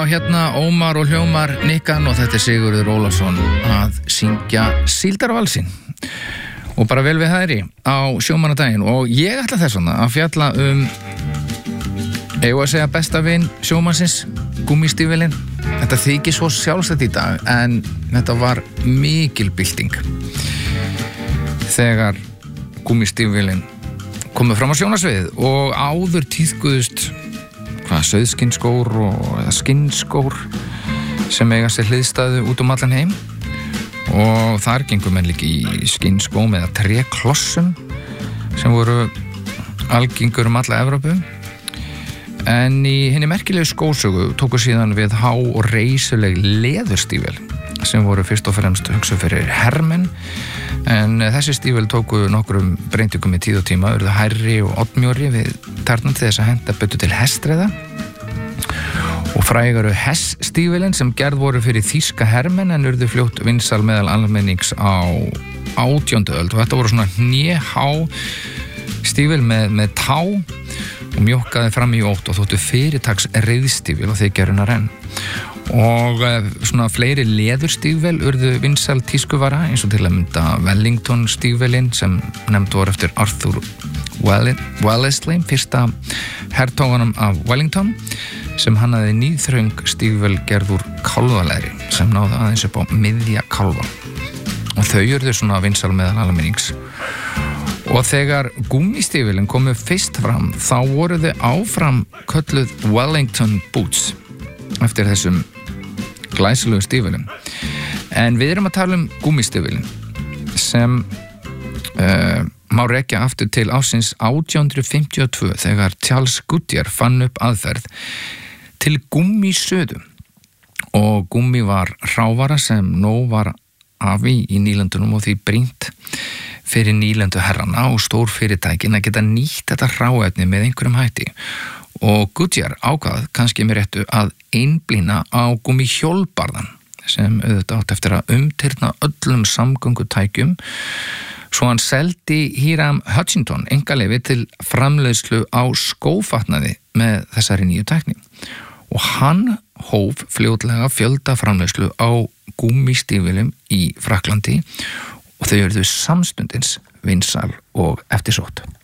Já, hérna Ómar og hljómar Nikkan og þetta Sigurður Ólafsson að syngja Síldarvalsinn og bara vel við hægri á sjómannadaginn og ég ætla þess vegna að fjalla eigum að segja besta vin sjómannsins, gúmmístígvélin. Þetta þykir svo sjálfstætt í dag en þetta var mikil bylting þegar gúmmístígvélin komið fram á sjónarsviðið og áður tíðkuðust sauðskinnskór eða skinnskór sem eiga sér hliðstæðu út allan heim og þar gengur menn líka í skinnskóm eða tréklossum sem voru algengur alla Evrópu en í hinni merkilegu skósögu tóku síðan við há og reisuleg leðurstígvél sem voru fyrst og fremst hugsuð fyrir hermenn en þessi stígvél tóku nokkrum breytingum í tíð og tíma, urðu hærri og oddmjóri við tærnan til þess að henta betur til hestreiða og frægaru heststígvélin sem gerð voru fyrir þýska hermenn en urðu fljótt vinsæl meðal almennings á 18. öld og þetta voru svona hnéhá stígvél með tá og mjókkaði fram í ótt og þóttu fyrirtaks reiðstígvél og þeir geruna renn og svona fleiri leðurstígvél urðu vinsæl tískuvara eins og til að mynda Wellington stígvélin sem nefnd voru eftir Arthur Wellesley, fyrsta hertoganum af Wellington sem hannaði nýþröng stígvél gerð úr kálfalegri sem náði aðeins upp á miðja kálfa og þau urðu svona vinsæl meðal almennings og þegar gúmmístígvélin komu fyrst fram þá voru þau áfram kölluð Wellington Boots eftir þessum glæsilegu stígvélum en við erum að tala gúmmístígvélin sem má rekja aftur til ársins 1852 þegar Charles Goodyear fann upp aðferð til gúmmísöðu og gúmmí var hrávara sem nóg var af í nýlöndunum og því brýnt fyrir nýlendu herrana og stór fyrirtækin að geta nýtt þetta hráefni með einhverjum hætti og Goodyear ákvað kannski með réttu að einblína á gúmmíhjólbarðan sem auðvitað átt eftir að umturna öllum samgöngutækjum svo hann seldi Hiram Hutchinson einkaleyfi til framleiðslu á skófatnaði með þessari nýju tækni og hann hóf fljótlega fjölda framleiðslu á gúmmístígvélum í Frakklandi og þau urðu samstundis vinsæl og eftirsótt.